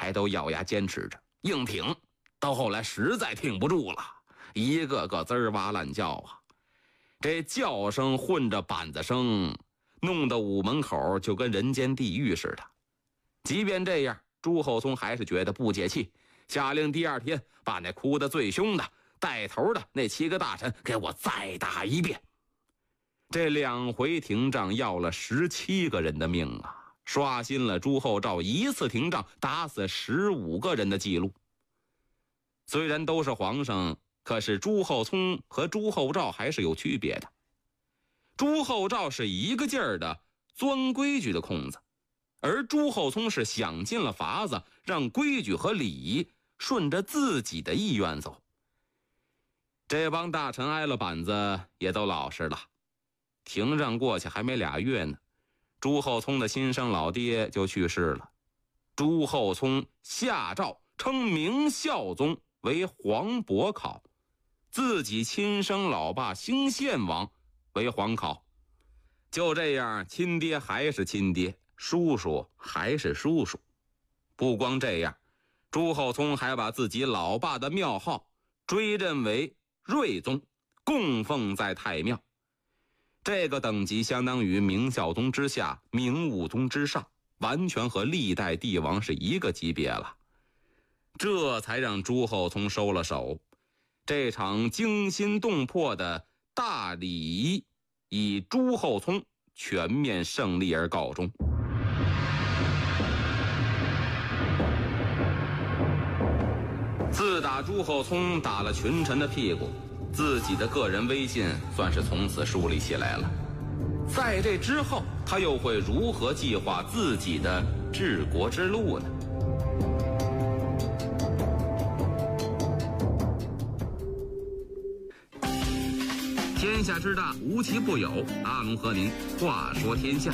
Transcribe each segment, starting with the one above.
还都咬牙坚持着硬挺，到后来实在挺不住了，一个个滋儿哇乱叫啊，这叫声混着板子声，弄得午门口就跟人间地狱似的。即便这样，朱厚熜还是觉得不解气，下令第二天把那哭得最凶的带头的那7个大臣给我再打一遍。这2回停仗要了17个人的命啊，刷新了朱厚照一次停仗打死15个人的记录。虽然都是皇上，可是朱厚熜和朱厚照还是有区别的。朱厚照是一个劲儿的钻规矩的空子，而朱厚熜是想尽了法子让规矩和礼仪顺着自己的意愿走。这帮大臣挨了板子也都老实了。停仗过去还没2月呢，朱厚熜的亲生老爹就去世了。朱厚熜下诏称明孝宗为皇伯考，自己亲生老爸兴献王为皇考。就这样，亲爹还是亲爹，叔叔还是叔叔。不光这样，朱厚熜还把自己老爸的庙号追认为睿宗，供奉在太庙。这个等级相当于明孝宗之下，明武宗之上，完全和历代帝王是一个级别了。这才让朱厚熜收了手。这场惊心动魄的大礼仪以朱厚熜全面胜利而告终。自打朱厚熜打了群臣的屁股，自己的个人威信算是从此树立起来了。在这之后，他又会如何计划自己的治国之路呢？天下之大，无奇不有。阿龙和您话说天下。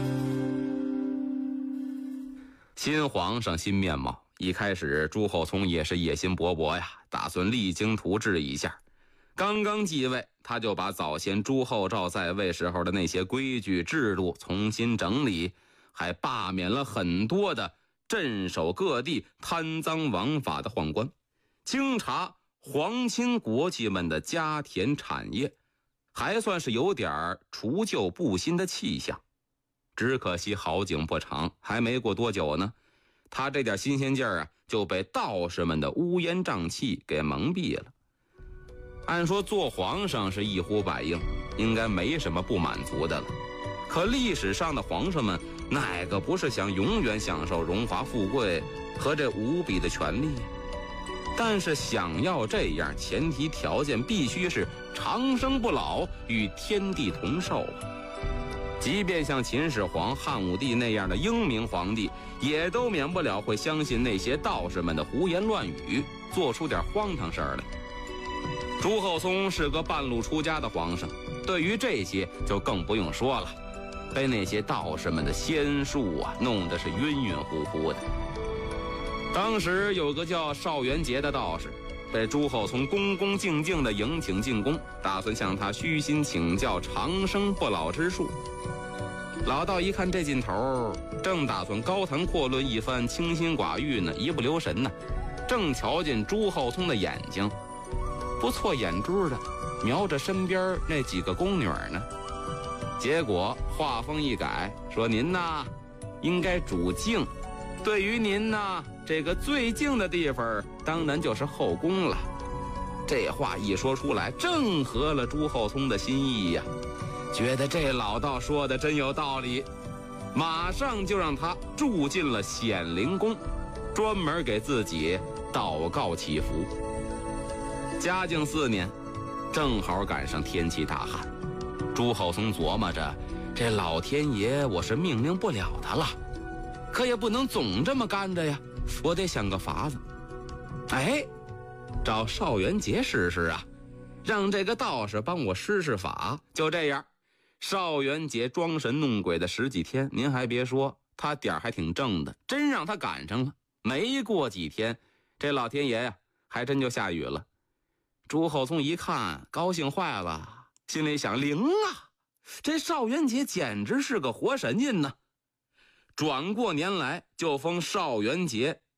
新皇上新面貌，一开始朱厚熜也是野心勃勃呀，打算励精图治一下。刚刚继位，他就把早先朱厚照在位时候的那些规矩制度重新整理，还罢免了很多的镇守各地贪赃枉法的宦官，清查皇亲国戚们的家田产业，还算是有点除旧布新的气象。只可惜好景不长，还没过多久呢，他这点新鲜劲儿啊，就被道士们的乌烟瘴气给蒙蔽了。按说做皇上是一呼百应，应该没什么不满足的了。可历史上的皇上们，哪个不是想永远享受荣华富贵和这无比的权利？但是想要这样，前提条件必须是长生不老，与天地同寿啊！即便像秦始皇、汉武帝那样的英明皇帝，也都免不了会相信那些道士们的胡言乱语，做出点荒唐事儿来。朱厚熜是个半路出家的皇上，对于这些就更不用说了，被那些道士们的仙术啊弄得是晕晕乎乎的。当时有个叫邵元节的道士，被朱厚熜恭恭敬敬地迎请进宫，打算向他虚心请教长生不老之术。老道一看这劲头，正打算高谈阔论一番清心寡欲呢，一不留神呢，正瞧见朱厚熜的眼睛不错眼珠的瞄着身边那几个宫女呢。结果话锋一改，说您呐应该主静，对于您呐这个最静的地方当然就是后宫了。这话一说出来，正合了朱厚熜的心意呀，觉得这老道说的真有道理，马上就让他住进了显灵宫，专门给自己祷告祈福。嘉靖4年，正好赶上天气大旱，朱厚熜琢磨着，这老天爷我是命令不了他了，可也不能总这么干着呀，我得想个法子。哎，找邵元节试试啊，让这个道士帮我施施法。就这样，邵元节装神弄鬼的10几天，您还别说，他点儿还挺正的，真让他赶上了。没过几天，这老天爷呀，还真就下雨了。朱厚熜一看，高兴坏了，心里想：灵啊，这邵元节简直是个活神仙呢。转过年来，就封邵元节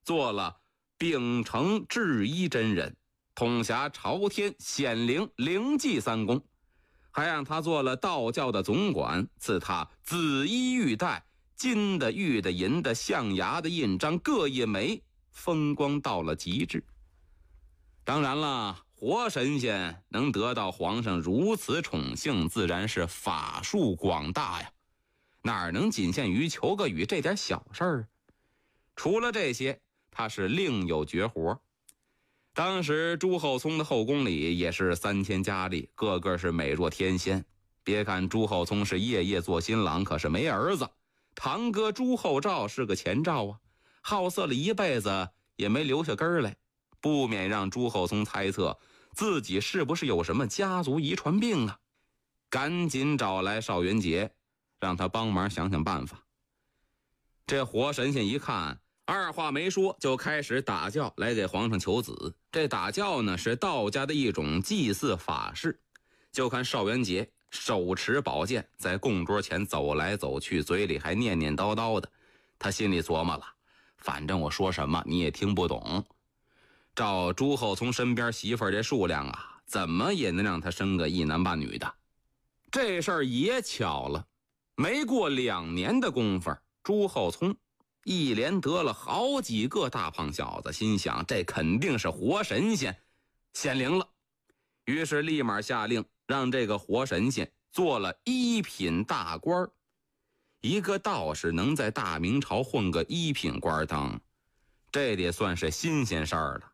做了秉承制一真人，统辖朝天、显灵、灵济三公，还让他做了道教的总管，赐他紫衣玉带、金的、玉的、银的、象牙的印章各一枚，风光到了极致。当然了，活神仙能得到皇上如此宠幸，自然是法术广大呀，哪能仅限于求个雨这点小事儿？除了这些，他是另有绝活。当时朱厚熜的后宫里也是3000佳丽，个个是美若天仙。别看朱厚熜是夜夜做新郎，可是没儿子。堂哥朱厚照是个前兆啊，好色了一辈子也没留下根来，不免让朱厚熜猜测自己是不是有什么家族遗传病啊。赶紧找来邵元节，让他帮忙想想办法。这活神仙一看，二话没说就开始打轿来给皇上求子。这打轿呢是道家的一种祭祀法事，就看邵元节手持宝剑在供桌前走来走去，嘴里还念念叨叨的。他心里琢磨了，反正我说什么你也听不懂。照朱厚熜身边媳妇儿这数量啊，怎么也能让他生个一男半女的。这事儿也巧了，没过2年的功夫，朱厚熜一连得了好几个大胖小子，心想这肯定是活神仙显灵了，于是立马下令让这个活神仙做了1品大官。一个道士能在大明朝混个1品官当，这得算是新鲜事儿了。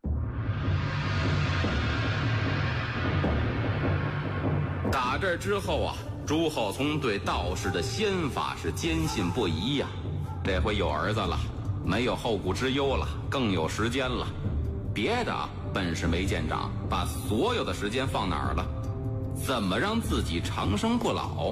打这之后啊，朱厚熜对道士的仙法是坚信不疑呀。这回有儿子了，没有后顾之忧了，更有时间了。别的本事没见长，把所有的时间放哪儿了？怎么让自己长生不老？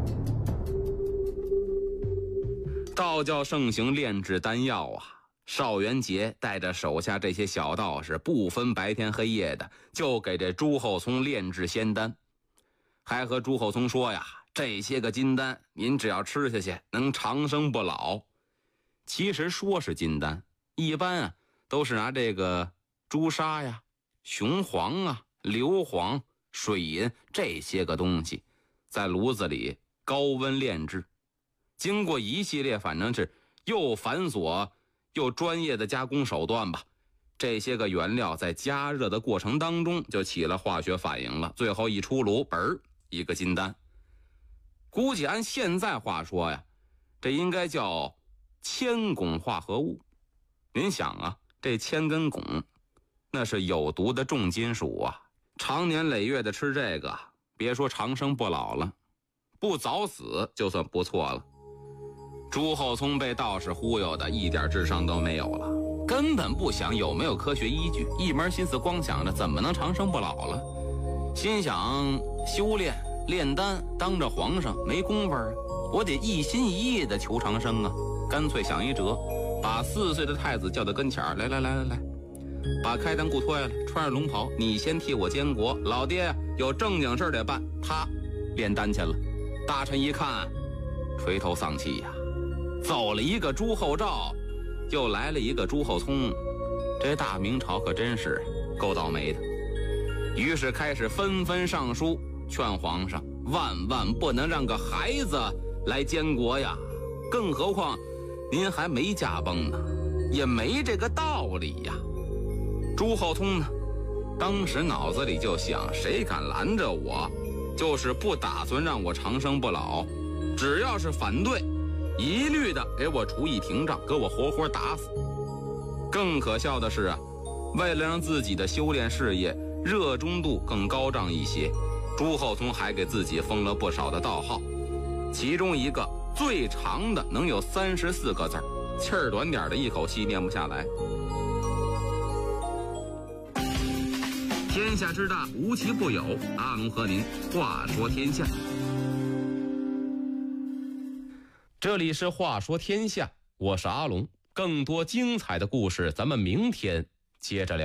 道教盛行炼制丹药啊，邵元节带着手下这些小道士，不分白天黑夜的，就给这朱厚熜炼制仙丹，还和朱厚熜说呀，这些个金丹您只要吃下去能长生不老。其实说是金丹，一般啊都是拿这个朱砂呀、雄黄啊、硫磺、水银这些个东西在炉子里高温炼制，经过一系列反正是又繁琐又专业的加工手段吧，这些个原料在加热的过程当中就起了化学反应了，最后一出炉，嘣儿一个金丹。估计按现在话说呀，这应该叫铅汞化合物。您想啊，这铅跟汞那是有毒的重金属啊，常年累月的吃这个，别说长生不老了，不早死就算不错了。朱厚熜被道士忽悠的一点智商都没有了，根本不想有没有科学依据，一门心思光想着怎么能长生不老了。心想修炼炼丹当着皇上没工夫，我得一心一意的求长生啊。干脆想一辙，把4岁的太子叫到跟前儿，来，把开裆裤脱下来，穿上龙袍，你先替我监国，老爹呀有正经事得办。他炼丹去了。大臣一看，垂头丧气呀，走了一个朱厚照，又来了一个朱厚熜，这大明朝可真是够倒霉的。于是开始纷纷上书劝皇上，万万不能让个孩子来监国呀，更何况您还没驾崩呢，也没这个道理呀。朱厚熜呢，当时脑子里就想，谁敢拦着我，就是不打算让我长生不老，只要是反对，一律的给我处以廷杖，给我活活打死。更可笑的是啊，为了让自己的修炼事业热衷度更高涨一些，朱厚熜还给自己封了不少的道号，其中一个最长的能有34个字，气儿短点的一口气念不下来。天下之大，无奇不有。阿龙和您话说天下。这里是话说天下，我是阿龙。更多精彩的故事，咱们明天接着聊。